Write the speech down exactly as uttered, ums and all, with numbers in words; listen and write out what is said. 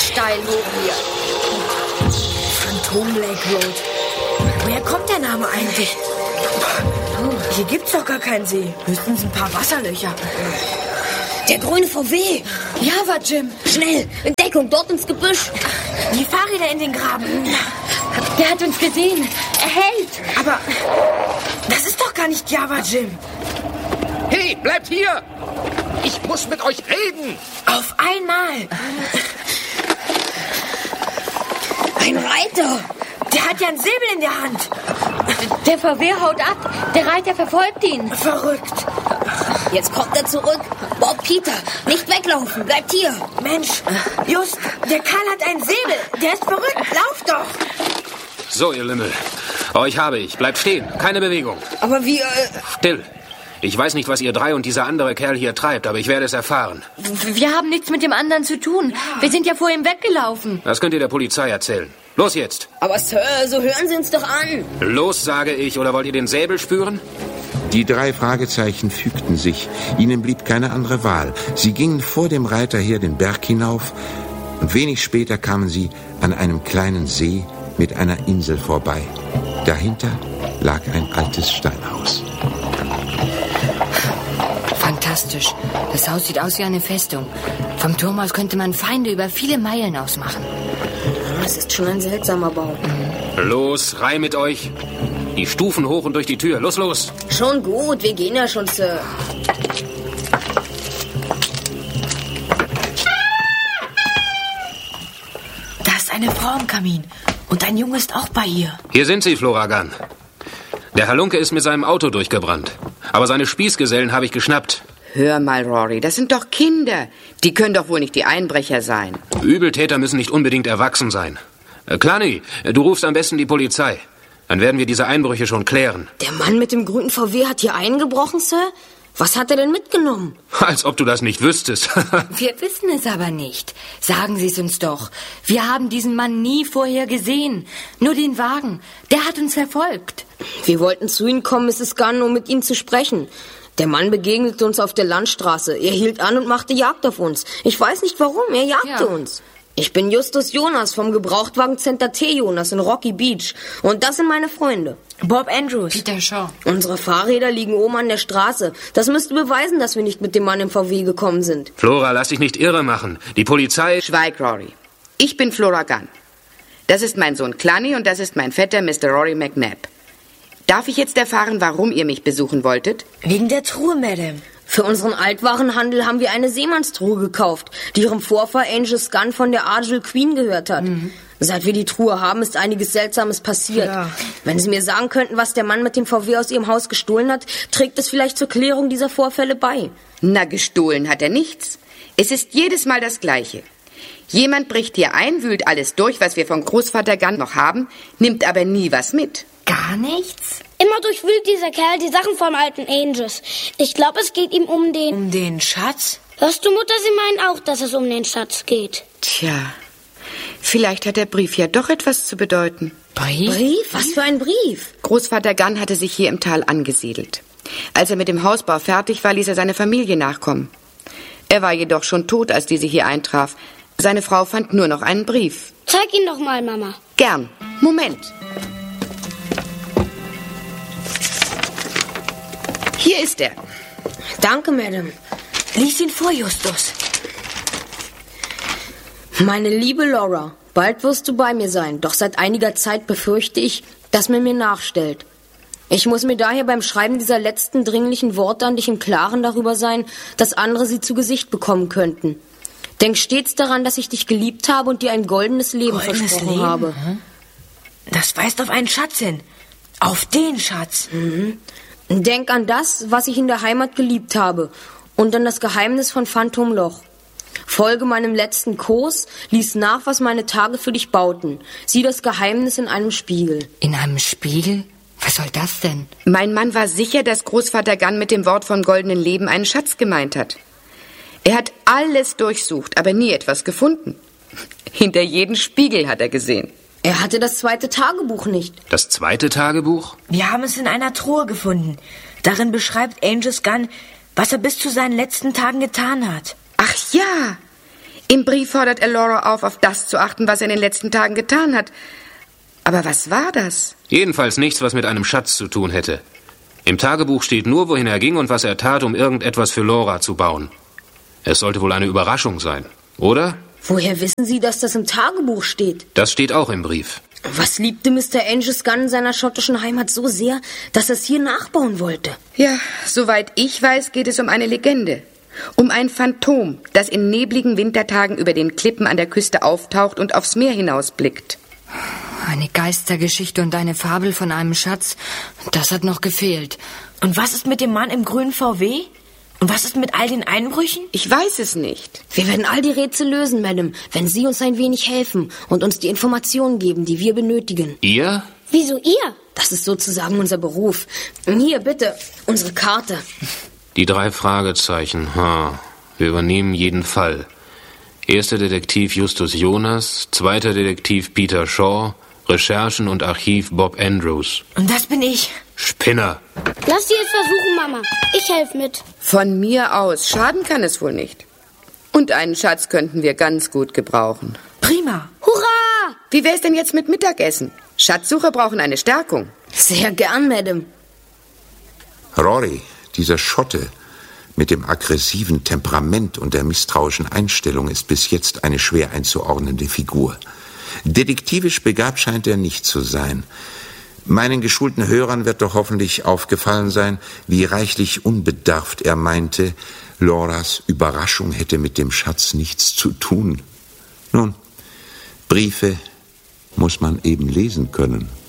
steil hoch hier. Phantom Lake Road. Woher kommt der Name eigentlich? Hier gibt's doch gar keinen See. Höchstens ein paar Wasserlöcher. Der grüne V W. Java, Jim. Schnell, in Deckung, dort ins Gebüsch. Die Fahrräder in den Graben. Der hat uns gesehen. Er hält. Aber das ist doch gar nicht Java, Jim. Hey, bleibt hier! Ich muss mit euch reden! Auf einmal. Ein Reiter. Der hat ja einen Säbel in der Hand. Der V W haut ab. Der Reiter verfolgt ihn. Verrückt. Jetzt kommt er zurück. Bob, Peter, nicht weglaufen. Bleibt hier. Mensch, Just, der Karl hat einen Säbel. Der ist verrückt. Lauf doch. So, ihr Lümmel. Euch habe ich. Bleibt stehen. Keine Bewegung. Aber wir... Äh Still. Ich weiß nicht, was ihr drei und dieser andere Kerl hier treibt, aber ich werde es erfahren. Wir haben nichts mit dem anderen zu tun. Wir sind ja vor ihm weggelaufen. Das könnt ihr der Polizei erzählen. Los jetzt. Aber Sir, so hören Sie uns doch an. Los, sage ich. Oder wollt ihr den Säbel spüren? Die drei Fragezeichen fügten sich. Ihnen blieb keine andere Wahl. Sie gingen vor dem Reiter her den Berg hinauf und wenig später kamen sie an einem kleinen See mit einer Insel vorbei. Dahinter lag ein altes Steinhaus. Fantastisch. Das Haus sieht aus wie eine Festung. Vom Turm aus könnte man Feinde über viele Meilen ausmachen. Das ist schon ein seltsamer Bau. Mhm. Los, rein mit euch. Die Stufen hoch und durch die Tür. Los, los. Schon gut, wir gehen ja schon, Sir. Da ist eine Frau im Kamin. Und ein Junge ist auch bei ihr. Hier sind sie, Flora Gunn. Der Halunke ist mit seinem Auto durchgebrannt. Aber seine Spießgesellen habe ich geschnappt. Hör mal, Rory, das sind doch Kinder. Die können doch wohl nicht die Einbrecher sein. Übeltäter müssen nicht unbedingt erwachsen sein. Äh, Klani, du rufst am besten die Polizei. Dann werden wir diese Einbrüche schon klären. Der Mann mit dem grünen V W hat hier eingebrochen, Sir? Was hat er denn mitgenommen? Als ob du das nicht wüsstest. Wir wissen es aber nicht. Sagen Sie es uns doch. Wir haben diesen Mann nie vorher gesehen. Nur den Wagen. Der hat uns verfolgt. Wir wollten zu Ihnen kommen, Misses Gunn, um mit Ihnen zu sprechen. Der Mann begegnete uns auf der Landstraße. Er hielt an und machte Jagd auf uns. Ich weiß nicht warum, er jagte Ja. uns. Ich bin Justus Jonas vom Gebrauchtwagencenter T. Jonas in Rocky Beach. Und das sind meine Freunde. Bob Andrews. Peter Shaw. Unsere Fahrräder liegen oben an der Straße. Das müsste beweisen, dass wir nicht mit dem Mann im V W gekommen sind. Flora, lass dich nicht irre machen. Die Polizei... Schweig, Rory. Ich bin Flora Gunn. Das ist mein Sohn Cluny und das ist mein Vetter Mister Rory McNabb. Darf ich jetzt erfahren, warum ihr mich besuchen wolltet? Wegen der Truhe, Madame. Für unseren Altwarenhandel haben wir eine Seemannstruhe gekauft, die ihrem Vorfahr Angus Gunn von der Argyle Queen gehört hat. Mhm. Seit wir die Truhe haben, ist einiges Seltsames passiert. Ja. Wenn Sie mir sagen könnten, was der Mann mit dem V W aus Ihrem Haus gestohlen hat, trägt es vielleicht zur Klärung dieser Vorfälle bei. Na, gestohlen hat er nichts. Es ist jedes Mal das Gleiche. Jemand bricht hier ein, wühlt alles durch, was wir von Großvater Gunn noch haben, nimmt aber nie was mit. Gar nichts? Immer durchwühlt dieser Kerl die Sachen vom alten Angus. Ich glaube, es geht ihm um den... Um den Schatz? Hörst du, Mutter, sie meinen auch, dass es um den Schatz geht. Tja, vielleicht hat der Brief ja doch etwas zu bedeuten. Brief? Brief? Was für ein Brief? Großvater Gunn hatte sich hier im Tal angesiedelt. Als er mit dem Hausbau fertig war, ließ er seine Familie nachkommen. Er war jedoch schon tot, als diese hier eintraf. Seine Frau fand nur noch einen Brief. Zeig ihn doch mal, Mama. Gern. Moment. Hier ist er. Danke, Madame. Lies ihn vor, Justus. Meine liebe Laura, bald wirst du bei mir sein, doch seit einiger Zeit befürchte ich, dass man mir nachstellt. Ich muss mir daher beim Schreiben dieser letzten dringlichen Worte an dich im Klaren darüber sein, dass andere sie zu Gesicht bekommen könnten. Denk stets daran, dass ich dich geliebt habe und dir ein goldenes Leben Goldenes versprochen Leben? habe. Das weist auf einen Schatz hin. Auf den Schatz. Mhm. Denk an das, was ich in der Heimat geliebt habe und an das Geheimnis von Phantom Loch. Folge meinem letzten Kurs, lies nach, was meine Tage für dich bauten. Sieh das Geheimnis in einem Spiegel. In einem Spiegel? Was soll das denn? Mein Mann war sicher, dass Großvater Gunn mit dem Wort vom goldenen Leben einen Schatz gemeint hat. Er hat alles durchsucht, aber nie etwas gefunden. Hinter jedem Spiegel hat er gesehen. Er hatte das zweite Tagebuch nicht. Das zweite Tagebuch? Wir haben es in einer Truhe gefunden. Darin beschreibt Angus Gunn, was er bis zu seinen letzten Tagen getan hat. Ach ja, Im Brief fordert er Laura auf, auf das zu achten, was er in den letzten Tagen getan hat. Aber was war das? Jedenfalls nichts, was mit einem Schatz zu tun hätte. Im Tagebuch steht nur, wohin er ging und was er tat, um irgendetwas für Laura zu bauen. Es sollte wohl eine Überraschung sein, oder? Woher wissen Sie, dass das im Tagebuch steht? Das steht auch im Brief. Was liebte Mister Angus Gunn in seiner schottischen Heimat so sehr, dass er es hier nachbauen wollte? Ja, soweit ich weiß, geht es um eine Legende. Um ein Phantom, das in nebligen Wintertagen über den Klippen an der Küste auftaucht und aufs Meer hinausblickt. Eine Geistergeschichte und eine Fabel von einem Schatz, das hat noch gefehlt. Und was ist mit dem Mann im grünen V W? Und was ist mit all den Einbrüchen? Ich weiß es nicht. Wir werden all die Rätsel lösen, Madame, wenn Sie uns ein wenig helfen und uns die Informationen geben, die wir benötigen. Ihr? Wieso ihr? Das ist sozusagen unser Beruf. Hier, bitte, unsere Karte. Die drei Fragezeichen. Ha. Wir übernehmen jeden Fall. Erster Detektiv Justus Jonas, zweiter Detektiv Peter Shaw, Recherchen und Archiv Bob Andrews. Und das bin ich. Spinner. Lass sie es versuchen, Mama. Ich helfe mit. Von mir aus. Schaden kann es wohl nicht. Und einen Schatz könnten wir ganz gut gebrauchen. Prima. Hurra! Wie wär's denn jetzt mit Mittagessen? Schatzsucher brauchen eine Stärkung. Sehr gern, Madame. Rory, dieser Schotte mit dem aggressiven Temperament und der misstrauischen Einstellung ist bis jetzt eine schwer einzuordnende Figur. Detektivisch begabt scheint er nicht zu sein. Meinen geschulten Hörern wird doch hoffentlich aufgefallen sein, wie reichlich unbedarft er meinte, Lauras Überraschung hätte mit dem Schatz nichts zu tun. Nun, Briefe muss man eben lesen können.